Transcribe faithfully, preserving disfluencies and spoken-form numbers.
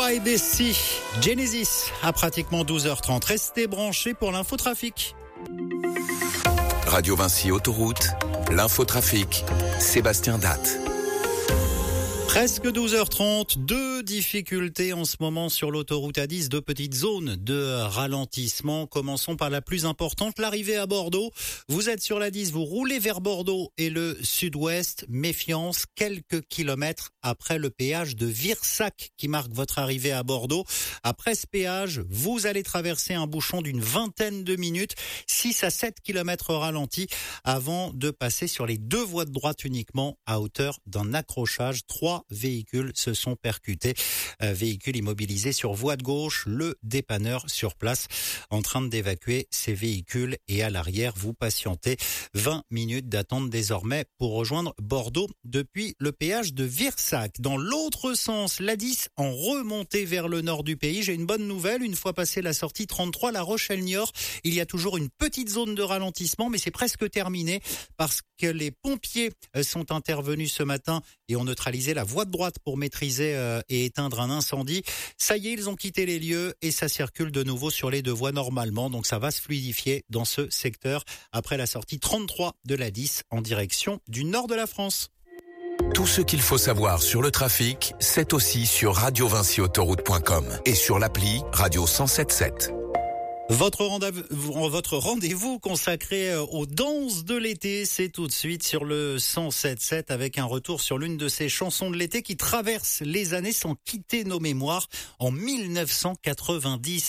by Bessie, Genesis, à pratiquement douze heures trente. Restez branchés pour l'infotrafic. Radio Vinci Autoroute, l'infotrafic, Sébastien Datte. Presque douze heures trente, deux difficultés en ce moment sur l'autoroute A dix, deux petites zones de ralentissement. Commençons par la plus importante, l'arrivée à Bordeaux. Vous êtes sur l'A dix, vous roulez vers Bordeaux et le sud-ouest. Méfiance, quelques kilomètres après le péage de Virsac qui marque votre arrivée à Bordeaux. Après ce péage, vous allez traverser un bouchon d'une vingtaine de minutes, six à sept kilomètres ralentis avant de passer sur les deux voies de droite uniquement à hauteur d'un accrochage. Trois véhicules se sont percutés. Euh, véhicules immobilisés sur voie de gauche, le dépanneur sur place en train d'évacuer ces véhicules et à l'arrière, vous patientez vingt minutes d'attente désormais pour rejoindre Bordeaux depuis le péage de Virsac. Dans l'autre sens, l'A dix en remontée vers le nord du pays. J'ai une bonne nouvelle, une fois passé la sortie trente-trois, La Rochelle-Niort, il y a toujours une petite zone de ralentissement, mais c'est presque terminé parce que les pompiers sont intervenus ce matin et ont neutralisé la voie de droite pour maîtriser euh, et éteindre un incendie. Ça y est, ils ont quitté les lieux et ça circule de nouveau sur les deux voies normalement. Donc ça va se fluidifier dans ce secteur après la sortie trente-trois de l'A dix en direction du nord de la France. Tout ce qu'il faut savoir sur le trafic, c'est aussi sur radio vinci autoroute point com et sur l'appli Radio cent sept sept. Votre rendez-vous, votre rendez-vous consacré aux danses de l'été, c'est tout de suite sur le cent sept sept avec un retour sur l'une de ces chansons de l'été qui traverse les années sans quitter nos mémoires en mille neuf cent quatre-vingt-dix.